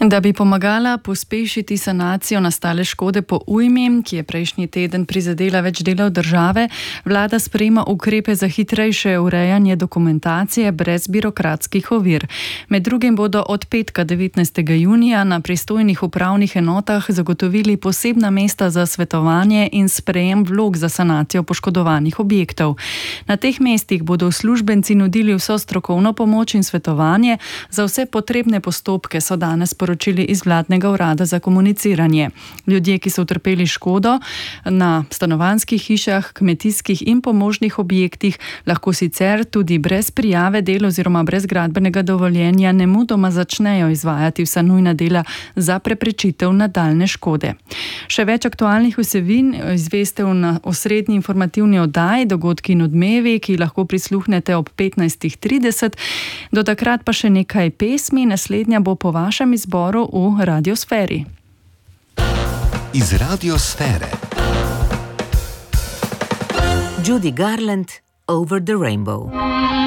Da bi pomagala pospešiti sanacijo nastale škode po ujmi, ki je prejšnji teden prizadela več delov države, vlada sprejema ukrepe za hitrejše urejanje dokumentacije brez birokratskih ovir. Med drugim bodo od petka 19. junija na pristojnih upravnih enotah zagotovili posebna mesta za svetovanje in sprejem vlog za sanacijo poškodovanih objektov. Na teh mestih bodo uslužbenci nudili vso strokovno pomoč in svetovanje za vse potrebne postopke, so danes poročili iz vladnega urada za komuniciranje. Ljudje, ki so utrpeli škodo na stanovanjskih hišah, kmetijskih in pomožnih objektih, lahko sicer tudi brez prijave del oziroma brez gradbenega dovoljenja nemudoma začnejo izvajati vsa nujna dela za preprečitev nadaljnje škode. Še več aktualnih vsebin izveste na osrednji informativni oddaji Dogodki in odmevi, ki lahko prisluhnete ob 15.30. Do takrat pa še nekaj pesmi, naslednja bo po vašem izboru v Radiosferi. Iz Radiosfere. Judy Garland, Over the Rainbow.